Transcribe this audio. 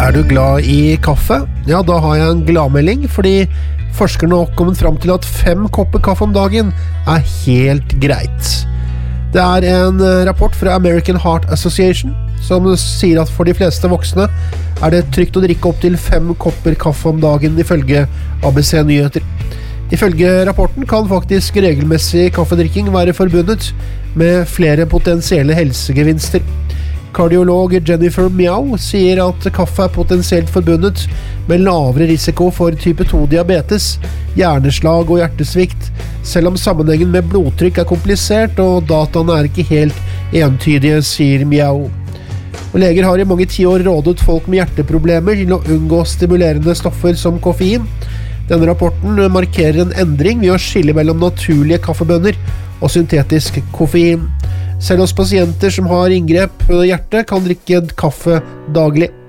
du glad i kaffe? Ja, da har jeg en gladmelding, fordi forskerne har kommet frem til at 5 kopper kaffe om dagen helt greit. Det en rapport fra American Heart Association som sier at for de fleste voksne det trygt å drikke opp til 5 kopper kaffe om dagen ifølge ABC Nyheter. Ifølge rapporten kan faktisk regelmessig kaffedrikking være forbundet med flere potensielle helsegevinster. Kardiolog Jennifer Miao sier at kaffe potensielt forbundet med lavere risiko for type 2-diabetes, hjerneslag og hjertesvikt, selv om sammenhengen med blodtrykk komplisert og dataene ikke helt entydige, sier Miao. Og leger har i mange 10 år rådet folk med hjerteproblemer til å unngå stimulerende stoffer som koffein. Denne rapporten markerer en endring ved å skille mellom naturlige kaffebønner og syntetisk koffein. Selv hos pasienter som har inngrep på hjertet kan drikke kaffe daglig.